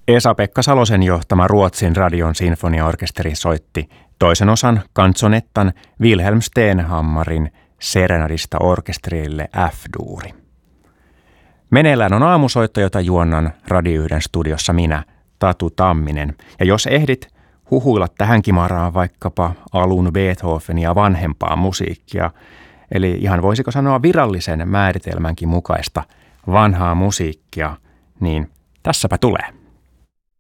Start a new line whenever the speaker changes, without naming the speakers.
Esa-Pekka Salosen johtama Ruotsin radion sinfoniaorkesteri soitti toisen osan kanzonettan Wilhelm Stenhammarin Serenadista orkesterille F-duuri. Meneillään on aamusoitto, jota juonnan Radio 1 studiossa minä, Tatu Tamminen. Ja jos ehdit huhuilla tähän kimaraan vaikkapa alun Beethovenia vanhempaa musiikkia, eli ihan voisiko sanoa virallisen määritelmänkin mukaista vanhaa musiikkia, niin tässäpä tulee.